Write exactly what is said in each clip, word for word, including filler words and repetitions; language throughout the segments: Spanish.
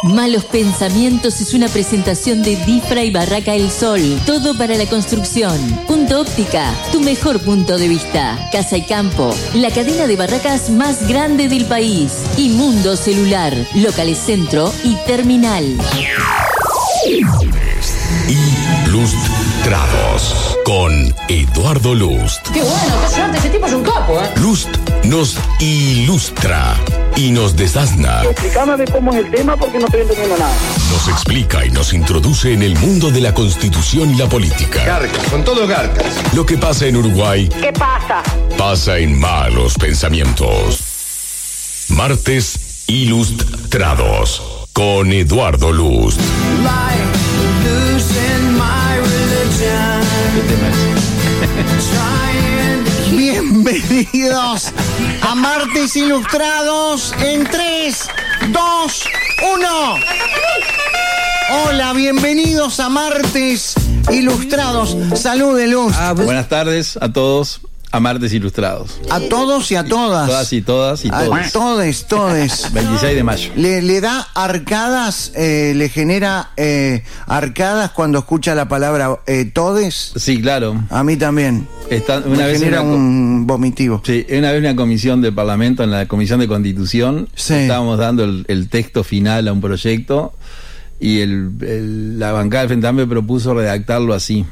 Malos Pensamientos es una presentación de Difra y Barraca El Sol. Todo para la construcción. Punto Óptica, tu mejor punto de vista. Casa y Campo, la cadena de barracas más grande del país. Y Mundo Celular, locales centro y terminal. Ilustrados con Eduardo Lust. Qué bueno, qué suerte, ese tipo es un capo, ¿eh? Lust nos ilustra y nos desasna. Explícame cómo es el tema porque no estoy entendiendo nada. Nos explica y nos introduce en el mundo de la constitución y la política. Garcas, con todo garcas. Lo que pasa en Uruguay. ¿Qué pasa? Pasa en Malos Pensamientos. Martes Ilustrados con Eduardo Lust. Bienvenidos a Martes Ilustrados en tres, dos, uno. Hola, bienvenidos a Martes Ilustrados. Salud, Luz. Ah, buenas tardes a todos. A Martes Ilustrados. A todos y a todas. Todas y todas y a todos. Todes, todes. veintiséis de mayo. Le, le da arcadas, eh, le genera eh, arcadas cuando escucha la palabra eh, todes. Sí, claro. A mí también. Está, una Me vez genera una, un vomitivo. Sí, una vez una comisión del Parlamento, en la Comisión de Constitución, sí. Estábamos dando el, el texto final a un proyecto y el, el, la bancada del Frente Amplio propuso redactarlo así.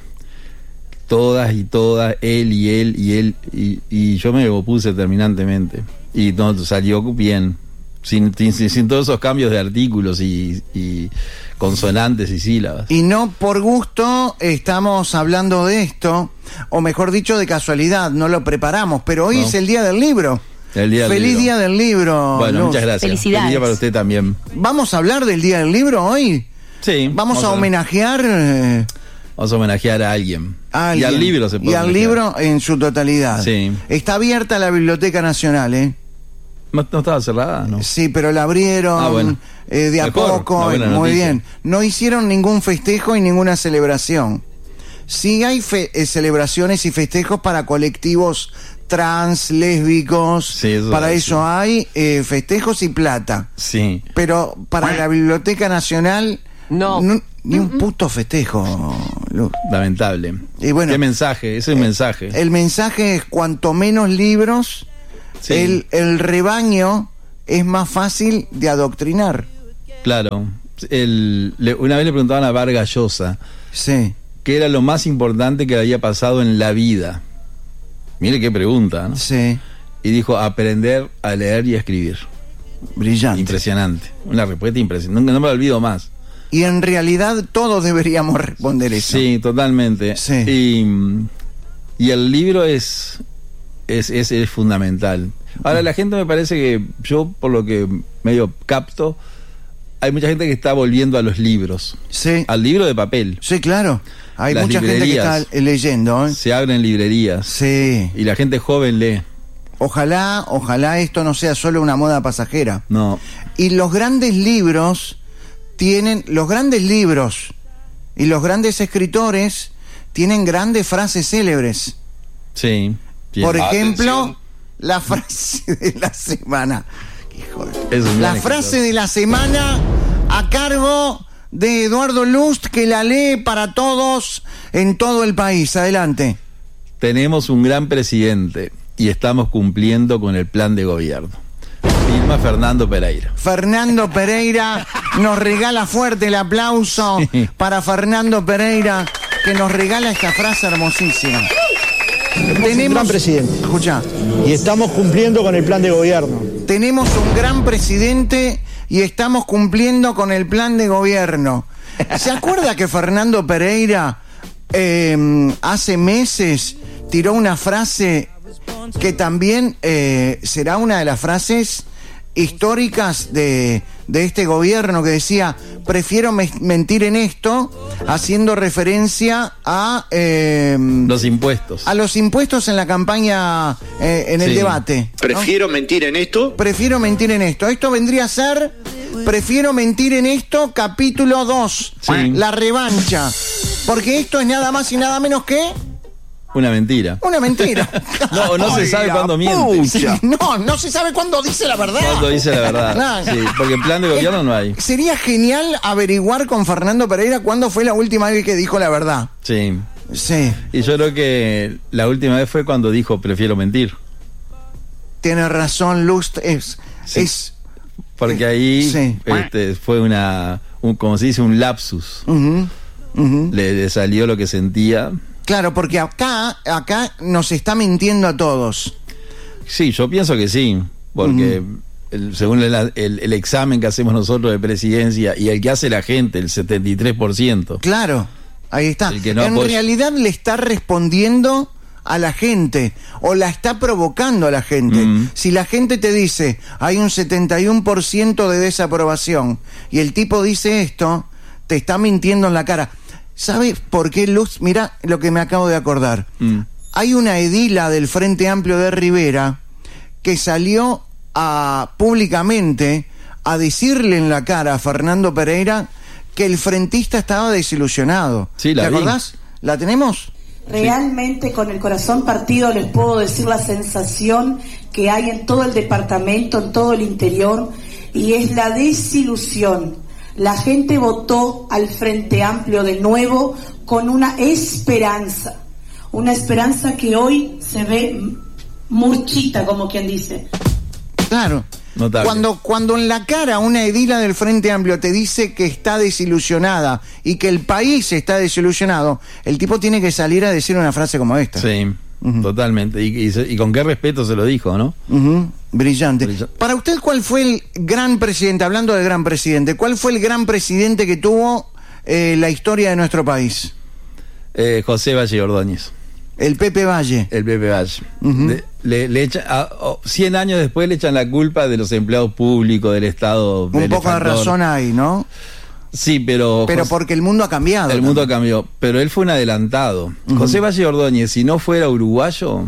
Todas y todas, él y él y él, y, y yo me opuse terminantemente. Y no, salió bien, sin, sin, sin todos esos cambios de artículos y, y consonantes y sílabas. Y no por gusto estamos hablando de esto, o mejor dicho, de casualidad, no lo preparamos, pero hoy no. Es el Día del Libro. El día del Feliz libro. Día del Libro. Bueno, Luz. Muchas gracias. Felicidades. Feliz día para usted también. ¿Vamos a hablar del Día del Libro hoy? Sí. Vamos, vamos a, a homenajear... Eh, Vamos a homenajear a alguien. a alguien. Y al libro se puede Y al homenajear. libro en su totalidad. Sí. Está abierta la Biblioteca Nacional, ¿eh? ¿No, no estaba cerrada? No. Sí, pero la abrieron ah, bueno. eh, de Mejor, a poco. Muy noticia. bien. No hicieron ningún festejo y ninguna celebración. Sí hay fe- eh, celebraciones y festejos para colectivos trans, lésbicos. Sí, eso para es, eso sí. hay eh, festejos y plata. Sí. Pero para la Biblioteca Nacional... No. no ni un puto festejo, Luz. Lamentable. Y bueno, ¿qué mensaje? Ese es un eh, mensaje. El mensaje es cuanto menos libros, Sí. el, el rebaño es más fácil de adoctrinar. Claro. El, le, una vez le preguntaban a Vargas Llosa Sí. qué era lo más importante que había pasado en la vida. Mire qué pregunta, ¿no? Sí. Y dijo, aprender a leer y a escribir. Brillante. Impresionante. Una respuesta impresionante. No, no me lo olvido más. Y en realidad todos deberíamos responder eso. Sí, totalmente. Sí. Y, y el libro es, es, es, es fundamental. Ahora, la gente me parece que, yo por lo que medio capto, hay mucha gente que está volviendo a los libros. Sí. Al libro de papel. Sí, claro. Hay Las mucha gente que librerías. está leyendo, ¿eh? Se abren librerías. Sí. Y la gente joven lee. Ojalá, ojalá esto no sea solo una moda pasajera. No. Y los grandes libros tienen, los grandes libros y los grandes escritores tienen grandes frases célebres. Sí. Bien. Por ejemplo, Atención. la frase de la semana. Hijo de... Es un La gran frase escritor. de la semana a cargo de Eduardo Lust, que la lee para todos en todo el país. Adelante. Tenemos un gran presidente y estamos cumpliendo con el plan de gobierno. Firma Fernando Pereira. Fernando Pereira nos regala fuerte el aplauso Sí. para Fernando Pereira, que nos regala esta frase hermosísima. Tenemos un gran presidente Escucha, y estamos cumpliendo con el plan de gobierno. tenemos un gran presidente y estamos cumpliendo con el plan de gobierno. ¿Se acuerda que Fernando Pereira eh, hace meses tiró una frase que también eh, será una de las frases históricas de, de este gobierno, que decía, prefiero me- mentir en esto, haciendo referencia a eh, Los impuestos. a los impuestos en la campaña, eh, en el Sí. debate, ¿no? Prefiero mentir en esto. Prefiero mentir en esto. Esto vendría a ser Prefiero mentir en esto, capítulo dos, Sí. la revancha. Porque esto es nada más y nada menos que Una mentira. Una mentira. No, no se sabe cuándo miente. Sí, no, no se sabe cuándo dice la verdad. Cuándo dice la verdad. Claro. Sí, porque plan de gobierno no hay. Sería genial averiguar con Fernando Pereira cuándo fue la última vez que dijo la verdad. Sí. Sí. Y yo creo que la última vez fue cuando dijo prefiero mentir. Tiene razón, Lust. Es. Sí. es Porque ahí sí. este, fue una, un, como se dice, un lapsus. Uh-huh, uh-huh. Le, le salió lo que sentía. Claro, porque acá, acá nos está mintiendo a todos. Sí, yo pienso que sí, porque uh-huh. el, según el, el, el examen que hacemos nosotros de presidencia y el que hace la gente, el setenta y tres por ciento. Claro, ahí está. El que no en apoya... realidad le está respondiendo a la gente o la está provocando a la gente. Uh-huh. Si la gente te dice hay un setenta y uno por ciento de desaprobación y el tipo dice esto, te está mintiendo en la cara. ¿Sabe por qué, Luz? Mira lo que me acabo de acordar. Mm. Hay una edila del Frente Amplio de Rivera que salió a, públicamente a decirle en la cara a Fernando Pereira que el frentista estaba desilusionado. Sí, la ¿Te vi. acordás? ¿La tenemos? Realmente sí. Con el corazón partido les puedo decir la sensación que hay en todo el departamento, en todo el interior, y es la desilusión. La gente votó al Frente Amplio de nuevo con una esperanza, una esperanza que hoy se ve murchita, como quien dice. Claro. Notable. Cuando, cuando en la cara una edila del Frente Amplio te dice que está desilusionada y que el país está desilusionado, el tipo tiene que salir a decir una frase como esta. Sí, uh-huh. Totalmente. Y, y, y con qué respeto se lo dijo, ¿no? Uh-huh. Brillante. Brillante. Para usted, ¿cuál fue el gran presidente, hablando de gran presidente, cuál fue el gran presidente que tuvo eh, la historia de nuestro país? Eh, José Valle Ordóñez. El Pepe Valle. El Pepe Valle. Uh-huh. Le, le, le echa, a, oh, cien años después le echan la culpa de los empleados públicos, del Estado. Un poco de razón hay, ¿no? Sí, pero... Pero José, porque el mundo ha cambiado. El también. mundo cambió, pero él fue un adelantado. Uh-huh. José Valle Ordóñez, si no fuera uruguayo,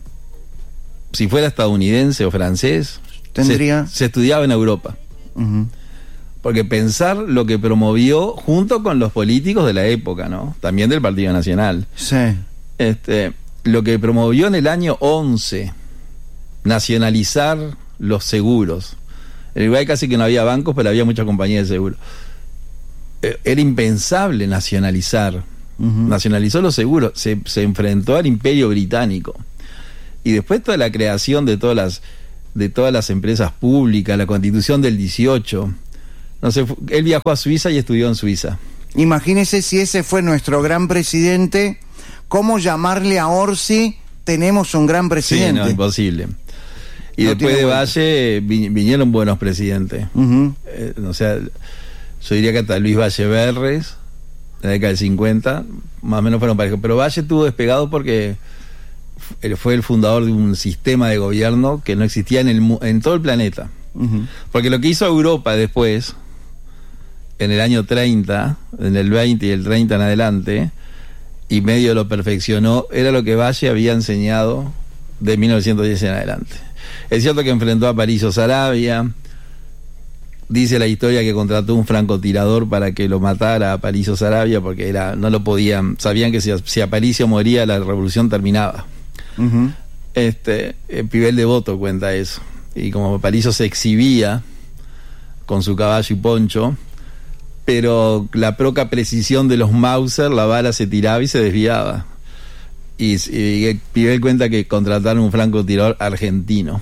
si fuera estadounidense o francés, tendría... se, se estudiaba en Europa. Uh-huh. Porque pensar lo que promovió junto con los políticos de la época, ¿no? También del Partido Nacional. Sí. Este, lo que promovió en el año once, nacionalizar los seguros. En Uruguay casi que no había bancos, pero había muchas compañías de seguros. Era impensable nacionalizar. Uh-huh. Nacionalizó los seguros, se, se enfrentó al Imperio Británico. Y después toda la creación de todas las, de todas las empresas públicas, la Constitución del dieciocho. No sé, él viajó a Suiza y estudió en Suiza. Imagínese si ese fue nuestro gran presidente, ¿cómo llamarle a Orsi? Tenemos un gran presidente. Sí, no, imposible. Y no después de vuelta. Valle vinieron buenos presidentes. Uh-huh. Eh, o sea, yo diría que hasta Luis Valle Berres, en la década del cincuenta, más o menos fueron parejos. Pero Valle estuvo despegado porque fue el fundador de un sistema de gobierno que no existía en, el, en todo el planeta. Uh-huh. Porque lo que hizo Europa después, en el año treinta, en el veinte y el treinta en adelante, y medio lo perfeccionó, era lo que Valle había enseñado de mil novecientos diez en adelante. Es cierto que enfrentó a Aparicio Saravia, dice la historia que contrató un francotirador para que lo matara a Aparicio Saravia, porque era, no lo podían, sabían que si, si Aparicio moría la revolución terminaba. Uh-huh. Este, eh, Pibel Devoto cuenta eso, y como Aparicio se exhibía con su caballo y poncho, pero la poca precisión de los Mauser, la bala se tiraba y se desviaba. Y, y Pibel cuenta que contrataron un francotirador argentino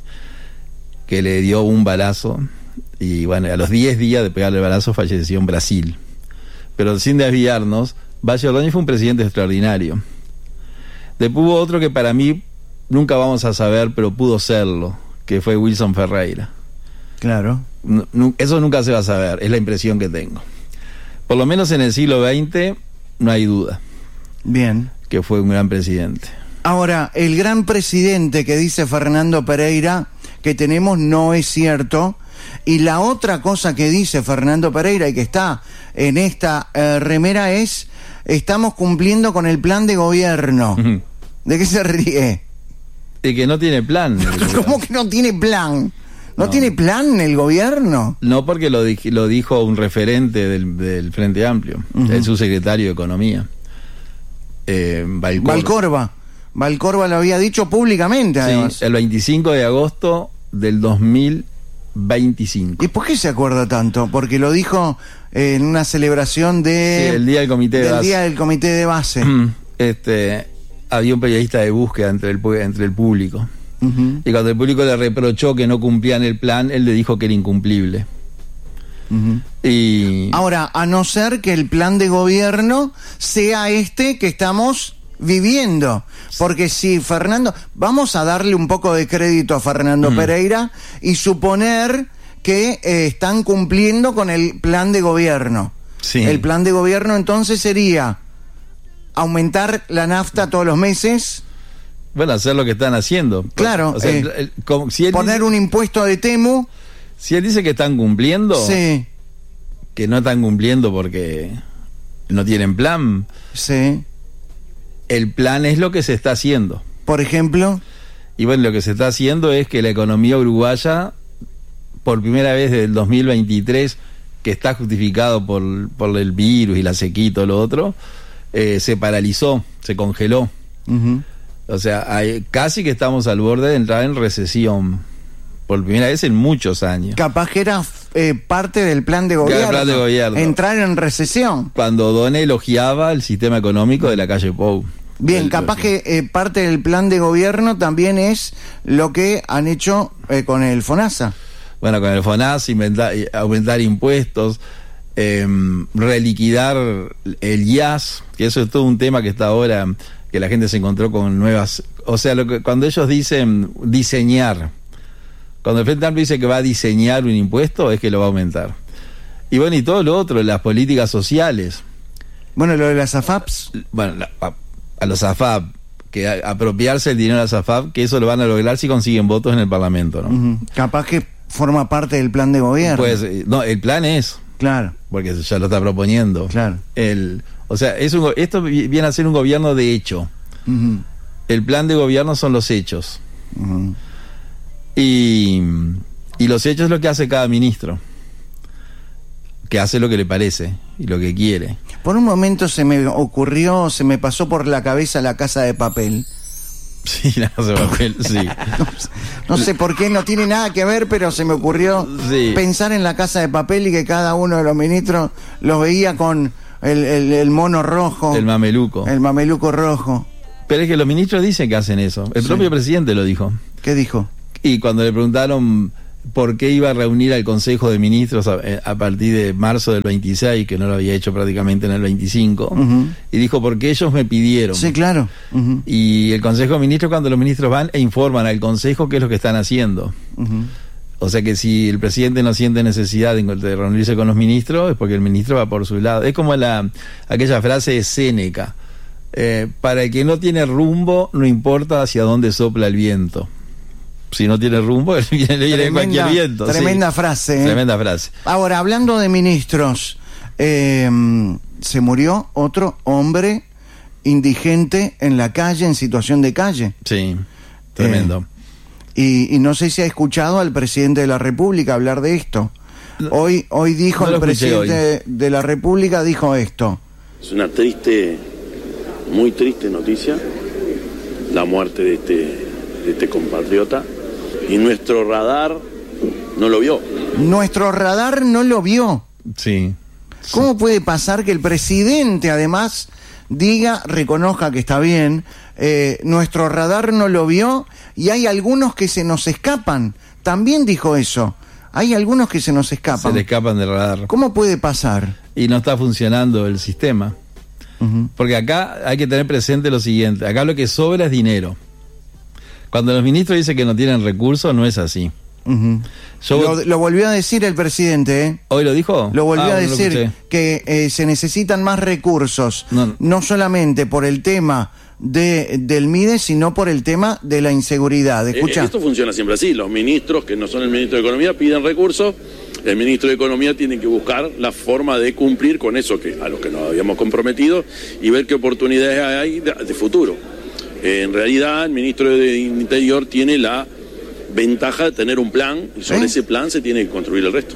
que le dio un balazo, y bueno, a los diez días de pegarle el balazo falleció en Brasil. Pero sin desviarnos, Valle Ordóñez fue un presidente extraordinario. Después hubo otro que para mí nunca vamos a saber, pero pudo serlo, que fue Wilson Ferreira. Claro. No, no, eso nunca se va a saber, es la impresión que tengo. Por lo menos en el siglo veinte no hay duda. Bien. Que fue un gran presidente. Ahora, el gran presidente que dice Fernando Pereira que tenemos no es cierto. Y la otra cosa que dice Fernando Pereira y que está en esta eh, remera es: estamos cumpliendo con el plan de gobierno. Uh-huh. ¿De qué se ríe? De que no tiene plan. ¿Cómo que no tiene plan? ¿No, ¿No tiene plan el gobierno? No, porque lo, di- lo dijo un referente del, del Frente Amplio, uh-huh. el subsecretario de Economía. eh, Valcorba. Valcorba. Valcorba lo había dicho públicamente, además. Sí, el veinticinco de agosto del dos mil veinticinco. ¿Y por qué se acuerda tanto? Porque lo dijo eh, en una celebración de... Sí, el día del comité de del base. día del comité de base. Este, había un periodista de búsqueda entre el, entre el público. Uh-huh. Y cuando el público le reprochó que no cumplían el plan, él le dijo que era incumplible. Uh-huh. Y ahora, a no ser que el plan de gobierno sea este que estamos viviendo, porque si Fernando, vamos a darle un poco de crédito a Fernando mm. Pereira y suponer que eh, están cumpliendo con el plan de gobierno. Sí. El plan de gobierno entonces sería aumentar la nafta todos los meses. Bueno, hacer lo que están haciendo. Claro, o sea, eh, el, el, como, si él poner dice, un impuesto de Temu. Si él dice que están cumpliendo, sí. que no están cumpliendo porque no tienen plan. Sí. El plan es lo que se está haciendo. Por ejemplo. Y bueno, lo que se está haciendo es que la economía uruguaya, por primera vez desde el dos mil veintitrés, que está justificado por, por el virus y la sequía y todo lo otro, eh, se paralizó, se congeló. Uh-huh. O sea, hay, casi que estamos al borde de entrar en recesión. Por primera vez en muchos años. Capaz que era eh, parte del plan de gobierno. Plan de gobierno. Entrar en recesión. Cuando Dona elogiaba el sistema económico de la calle Pou. Bien, el, capaz que eh, parte del plan de gobierno también es lo que han hecho eh, con el FONASA. Bueno, con el FONASA, inventar, aumentar impuestos, eh, reliquidar el I A S, que eso es todo un tema que está ahora, que la gente se encontró con nuevas... O sea, lo que, cuando ellos dicen diseñar... Cuando el Frente Amplio dice que va a diseñar un impuesto, es que lo va a aumentar. Y bueno, y todo lo otro, las políticas sociales. Bueno, lo de las A F A Ps. Bueno, la, a, a los A F A P, que a, apropiarse el dinero de las A F A P, que eso lo van a lograr si consiguen votos en el Parlamento, ¿no? Uh-huh. Capaz que forma parte del plan de gobierno. Pues, no, el plan es. Claro. Porque ya lo está proponiendo. Claro. El, o sea, es un, esto viene a ser un gobierno de hecho. Uh-huh. El plan de gobierno son los hechos. Uh-huh. Y, y los hechos es lo que hace cada ministro, que hace lo que le parece y lo que quiere. Por un momento se me ocurrió, se me pasó por la cabeza La Casa de Papel. Sí, La Casa de Papel, sí. no, no sé por qué, no tiene nada que ver, pero se me ocurrió sí. pensar en La Casa de Papel y que cada uno de los ministros los veía con el, el, el mono rojo. El mameluco. El mameluco rojo. Pero es que los ministros dicen que hacen eso. El sí. propio presidente lo dijo. ¿Qué dijo? Y cuando le preguntaron por qué iba a reunir al Consejo de Ministros a, a partir de marzo del veintiséis, que no lo había hecho prácticamente en el veinticinco, uh-huh. y dijo, porque ellos me pidieron. Sí, claro. Uh-huh. Y el Consejo de Ministros, cuando los ministros van e informan al Consejo qué es lo que están haciendo. Uh-huh. O sea que si el presidente no siente necesidad de, de reunirse con los ministros, es porque el ministro va por su lado. Es como la aquella frase de Séneca, eh, para el que no tiene rumbo, no importa hacia dónde sopla el viento. Si no tiene rumbo, le viene cualquier viento. Tremenda sí. frase. ¿eh? Tremenda frase. Ahora, hablando de ministros, eh, se murió otro hombre indigente en la calle, en situación de calle. Sí, tremendo. Eh, y, y no sé si ha escuchado al presidente de la República hablar de esto. Hoy, hoy dijo no el presidente hoy. de la República, dijo esto. Es una triste, muy triste noticia, la muerte de este, de este compatriota. Y nuestro radar no lo vio. Nuestro radar no lo vio. Sí. ¿Cómo sí. puede pasar que el presidente, además, diga, reconozca que está bien, eh, nuestro radar no lo vio y hay algunos que se nos escapan? También dijo eso. Hay algunos que se nos escapan. Se le escapan del radar. ¿Cómo puede pasar? Y no está funcionando el sistema. Uh-huh. Porque acá hay que tener presente lo siguiente. Acá lo que sobra es dinero. Cuando los ministros dicen que no tienen recursos, no es así. Uh-huh. Yo, lo, lo volvió a decir el presidente, ¿eh? ¿Hoy lo dijo? Lo volvió ah, a decir, no que eh, se necesitan más recursos, no, no solamente por el tema de, del M I D E, sino por el tema de la inseguridad. ¿Escucha? Eh, esto funciona siempre así. Los ministros, que no son el ministro de Economía, piden recursos. El ministro de Economía tiene que buscar la forma de cumplir con eso que a lo que nos habíamos comprometido y ver qué oportunidades hay de, de futuro. En realidad, el ministro de Interior tiene la ventaja de tener un plan y sobre ¿Eh? ese plan se tiene que construir el resto.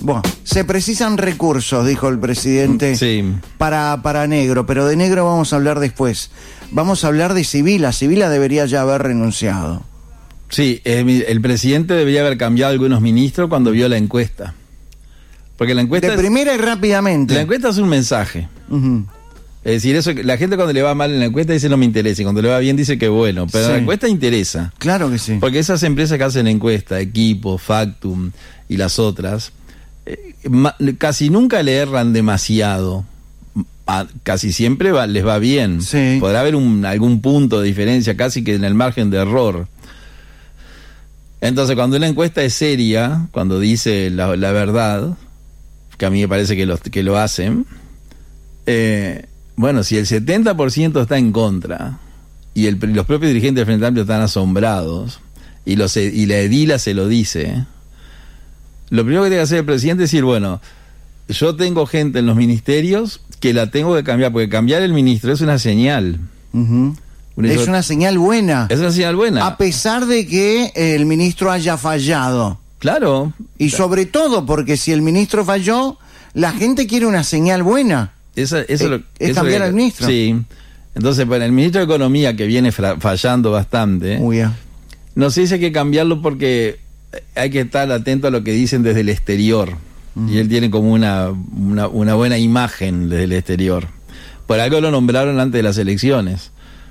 Bueno, se precisan recursos, dijo el presidente, sí. para, para Negro, pero de Negro vamos a hablar después. Vamos a hablar de Sibila. Sibila debería ya haber renunciado. Sí, eh, el presidente debería haber cambiado algunos ministros cuando vio la encuesta. Porque la encuesta... De es, primera y rápidamente. La encuesta es un mensaje. Uh-huh. Es decir, eso, la gente cuando le va mal en la encuesta dice no me interesa, y cuando le va bien dice que bueno, pero sí. La encuesta interesa. Claro que sí. Porque esas empresas que hacen encuesta, Equipo, Factum y las otras, eh, ma, casi nunca le erran demasiado. A, casi siempre va, les va bien. Sí. Podrá haber un, algún punto de diferencia, casi que en el margen de error. Entonces, cuando una encuesta es seria, cuando dice la, la verdad, que a mí me parece que lo, que lo hacen, eh, bueno, si el setenta por ciento está en contra y el, los propios dirigentes del Frente Amplio están asombrados y, los, y la edila se lo dice, lo primero que tiene que hacer el presidente es decir, bueno, yo tengo gente en los ministerios que la tengo que cambiar, porque cambiar el ministro es una señal. Uh-huh. Una, es una señal buena. Es una señal buena. A pesar de que el ministro haya fallado. Claro. Y sobre todo porque si el ministro falló, la gente quiere una señal buena. Eso, eso eh, lo, es eso cambiar lo, al ministro. Sí. Entonces, bueno, el ministro de Economía, que viene fra- fallando bastante, Uy, ya. nos dice que cambiarlo porque hay que estar atento a lo que dicen desde el exterior. Uh-huh. Y él tiene como una, una, una buena imagen desde el exterior. Por algo lo nombraron antes de las elecciones.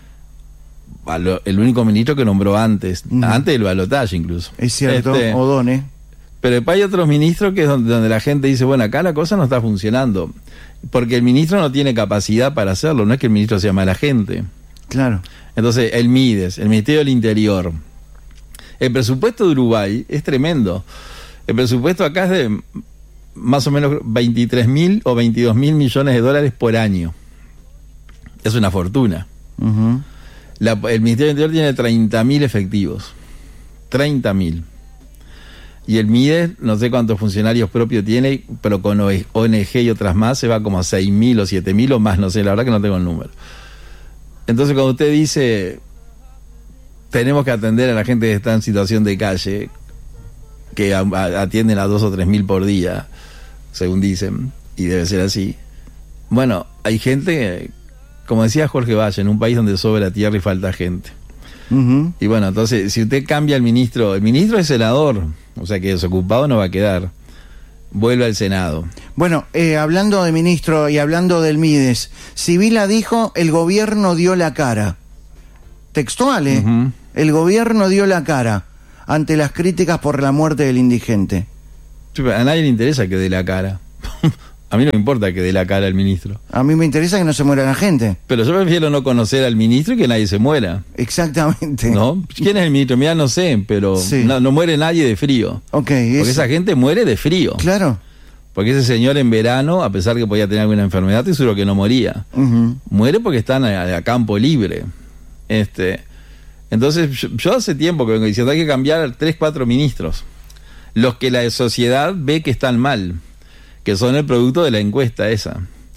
El único ministro que nombró antes, uh-huh. antes del balotaje incluso. Es cierto, este, O'Donnell. Pero después hay otros ministros que es donde, donde la gente dice, bueno, acá la cosa no está funcionando. Porque el ministro no tiene capacidad para hacerlo, no es que el ministro sea mala gente. Claro. Entonces, el MIDES, el Ministerio del Interior, el presupuesto de Uruguay es tremendo. El presupuesto acá es de más o menos veintitrés mil o veintidós mil millones de dólares por año. Es una fortuna. Uh-huh. La, el Ministerio del Interior tiene treinta mil efectivos. treinta mil. Y el MIDES, no sé cuántos funcionarios propios tiene, pero con O N G y otras más se va como a seis mil o siete mil o más, no sé, la verdad que no tengo el número. Entonces cuando usted dice tenemos que atender a la gente que está en situación de calle, que a, a, atienden a dos o tres mil por día, según dicen, y debe ser así. Bueno, hay gente, como decía Jorge Valle, en un país donde sobra tierra y falta gente. Uh-huh. Y bueno, entonces, si usted cambia al ministro, el ministro es senador, o sea que desocupado no va a quedar, vuelve al Senado. Bueno, eh, hablando de ministro y hablando del MIDES, Sibila dijo, el gobierno dio la cara. Textual, ¿eh? Uh-huh. El gobierno dio la cara ante las críticas por la muerte del indigente. A nadie le interesa que dé la cara. A mí no me importa que dé la cara al ministro. A mí me interesa que no se muera la gente. Pero yo prefiero no conocer al ministro y que nadie se muera. Exactamente. ¿No? ¿Quién es el ministro? Mira, no sé, pero sí. no, no muere nadie de frío. Okay, porque eso. Esa gente muere de frío. Claro. Porque ese señor en verano, a pesar que podía tener alguna enfermedad, estoy seguro que no moría. Uh-huh. Muere porque están a, a campo libre. Este, entonces, yo, yo hace tiempo que vengo diciendo hay que cambiar tres, cuatro ministros. Los que la sociedad ve que están mal, que son el producto de la encuesta esa.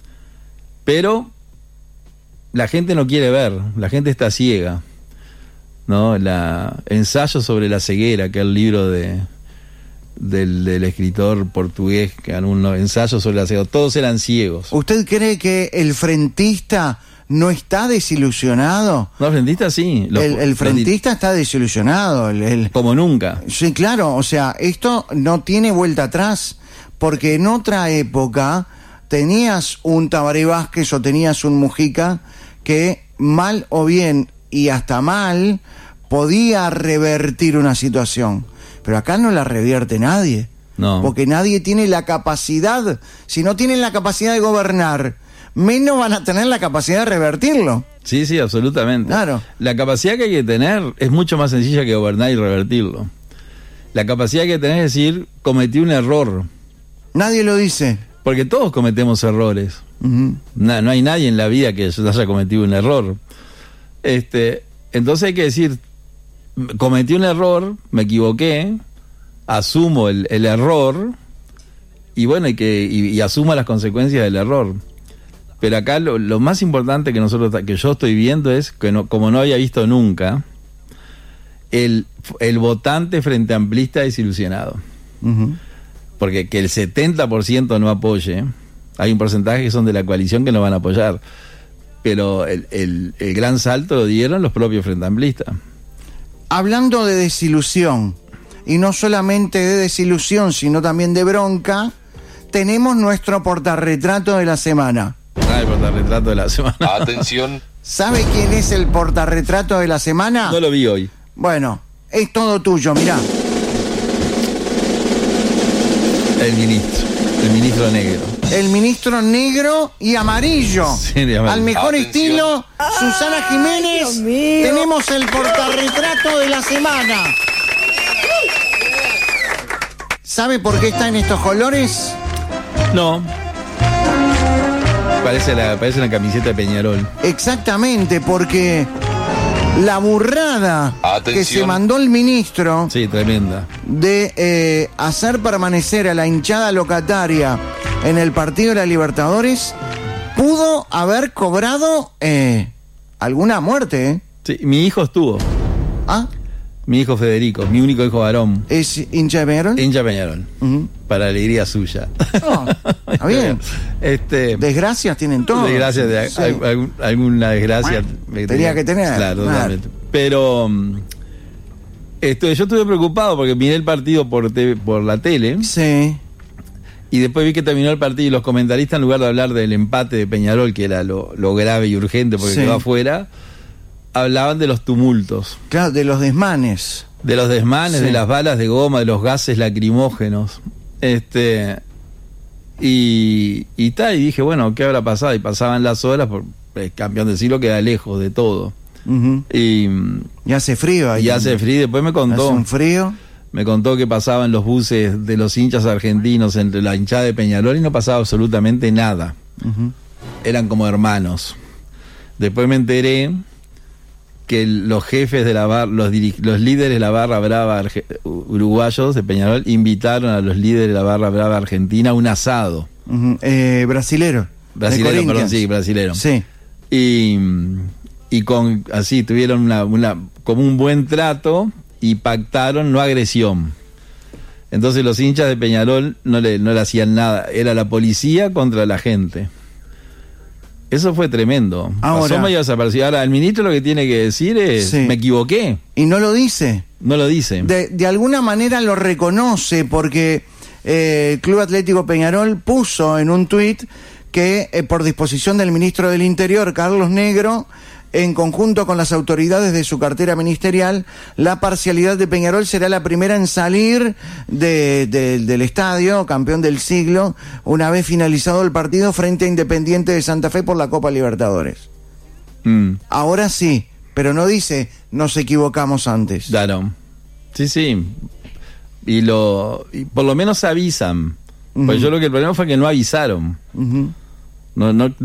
Pero la gente no quiere ver, la gente está ciega, ¿no? La Ensayo sobre la ceguera, que es el libro de del, del escritor portugués que ganó un ensayo sobre la ceguera, todos eran ciegos. ¿Usted cree que el frentista no está desilusionado? No, el frentista sí. Los, el, el frentista está desilusionado. El, el... Como nunca. Sí, claro, o sea, esto no tiene vuelta atrás. Porque en otra época tenías un Tabaré Vázquez o tenías un Mujica que mal o bien y hasta mal podía revertir una situación. Pero acá no la revierte nadie. No. Porque nadie tiene la capacidad. Si no tienen la capacidad de gobernar, menos van a tener la capacidad de revertirlo. Sí, sí, absolutamente. Claro. La capacidad que hay que tener es mucho más sencilla que gobernar y revertirlo. La capacidad que hay que tener es decir, cometí un error. Nadie lo dice. Porque todos cometemos errores. Uh-huh. No, no hay nadie en la vida que haya cometido un error. Este, entonces hay que decir, cometí un error, me equivoqué, asumo el, el error y bueno, y que y, y asumo las consecuencias del error. Pero acá lo, lo más importante que nosotros que yo estoy viendo es que no, como no había visto nunca, el, el votante frente amplista desilusionado. Uh-huh. porque que el setenta por ciento no apoye, hay un porcentaje que son de la coalición que no van a apoyar, pero el, el, el gran salto lo dieron los propios frente amplistas. Hablando de desilusión, y no solamente de desilusión, sino también de bronca, tenemos nuestro portarretrato de la semana. Ah, el portarretrato de la semana. Atención. ¿Sabe quién es el portarretrato de la semana? No lo vi hoy. Bueno, es todo tuyo, mirá. El ministro, el ministro negro. El ministro negro y amarillo. Sí, de amarillo. Al mejor Atención. estilo, Susana Jiménez. Tenemos el portarretrato de la semana. ¿Sabe por qué está en estos colores? No. Parece, la, parece una camiseta de Peñarol. Exactamente, porque la burrada Atención. que se mandó el ministro Sí, tremenda. de eh, hacer permanecer a la hinchada locataria en el partido de la Libertadores pudo haber cobrado eh, alguna muerte. ¿eh? Sí, mi hijo estuvo. ¿Ah? Mi hijo Federico, mi único hijo varón. ¿Es hincha de Peñarol? Hincha Peñarol. Uh-huh. Para alegría suya. Oh, está bien. Este, Desgracias tienen todos. desgracias de, Sí. al- algún- alguna desgracia me Tenía que tener. Claro, Claro. totalmente. Pero mm, esto, yo estuve preocupado porque miré el partido por te- por la tele Sí. y después vi que terminó el partido y los comentaristas, en lugar de hablar del empate de Peñarol, que era lo, lo grave y urgente porque Sí. quedó afuera, hablaban de los tumultos, Claro, de los desmanes. de los desmanes, Sí. de las balas de goma, de los gases lacrimógenos. Este y y tal, y dije, bueno, ¿qué habrá pasado? Y pasaban las horas, por el campeón del siglo queda lejos de todo. Uh-huh. Y, Y hace frío ahí. y hace frío, después me contó, Hace un frío. me contó que pasaban los buses de los hinchas argentinos entre la hinchada de Peñarol y no pasaba absolutamente nada. Uh-huh. Eran como hermanos. Después me enteré que el- los jefes de la barra, los, diri- los líderes de la barra brava arge- uruguayos de Peñarol invitaron a los líderes de la barra brava argentina a un asado. Uh-huh. Eh, brasilero. De Brasilero, perdón, Corinthians. sí, brasilero. Sí. Y, y con así tuvieron una, una como un buen trato y pactaron no agresión. Entonces los hinchas de Peñarol no le, no le hacían nada, era la policía contra la gente. Eso fue tremendo. Ahora- Pasó medio desaparecido. Ahora el ministro lo que tiene que decir es Sí. me equivoqué. Y no lo dice. No lo dice. De, de alguna manera lo reconoce porque eh, el Club Atlético Peñarol puso en un tuit que eh, por disposición del ministro del Interior, Carlos Negro, en conjunto con las autoridades de su cartera ministerial, la parcialidad de Peñarol será la primera en salir de, de, del estadio, campeón del siglo, una vez finalizado el partido frente a Independiente de Santa Fe por la Copa Libertadores. Mm, Ahora sí, pero no dice nos equivocamos antes. claro. Sí, sí. Y lo y por lo menos avisan. Pues Ujú. yo lo que el problema fue que no avisaron. Ujú. No, no,